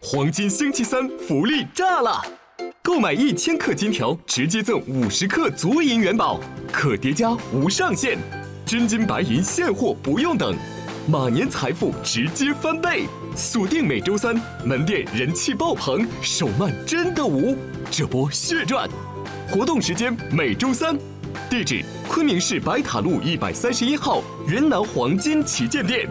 黄金星期三福利炸了！购买1000克金条，直接赠50克足银元宝，可叠加无上限，真金白银现货不用等，马年财富直接翻倍！锁定每周三，门店人气爆棚，手慢真的无，这波血赚！活动时间每周三，地址昆明市白塔路131号云南黄金旗舰店。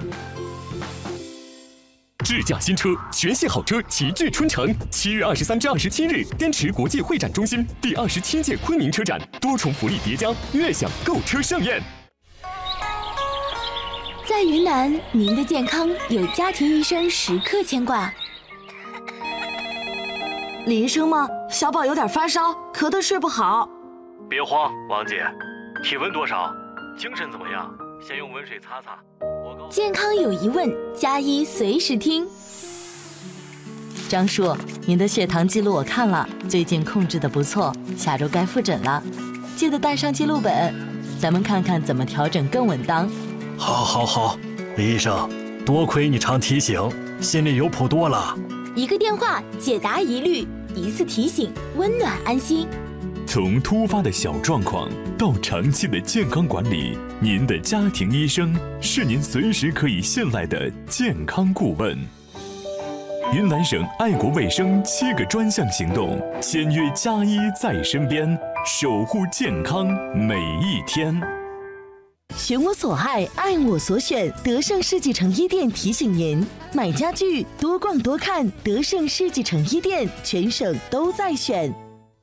智驾新车，全系好车齐聚春城。7月23至27日，滇池国际会展中心第27届昆明车展，多重福利叠加，悦享购车盛宴。 在云南，您的健康有家庭医生时刻牵挂。 李医生吗？小宝有点发烧，咳得睡不好。 别慌，王姐，体温多少？精神怎么样？先用温水擦擦。 健康有疑问，加医随时听。 张叔，您的血糖记录我看了，最近控制得不错，下周该复诊了，记得带上记录本，咱们看看怎么调整更稳当。 好，李医生，多亏你常提醒，心里有谱多了。 一个电话解答疑虑，一次提醒温暖安心。 从突发的小状况到长期的健康管理，您的家庭医生是您随时可以信赖的健康顾问。云南省爱国卫生7个专项行动，签约加医在身边，守护健康每一天。 选我所爱，爱我所选。德胜世纪城一店提醒您：买家具多逛多看，德胜世纪城一店，全省都在选。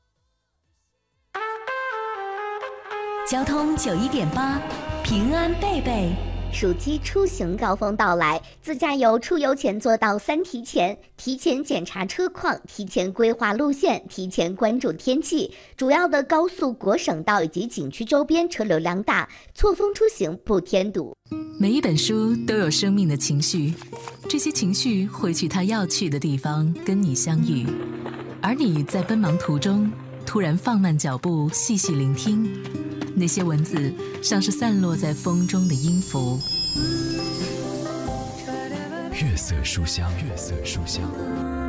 交通91.8，平安贝贝。 暑期出行高峰到来，自驾游出游前做到3提前：提前检查车况，提前规划路线，提前关注天气。主要的高速国省道以及景区周边车流量大，错峰出行不添堵。 每一本书都有生命的情绪，这些情绪会去它要去的地方跟你相遇，而你在奔忙途中突然放慢脚步，细细聆听。那些文字像是散落在风中的音符。 月色书香，月色书香。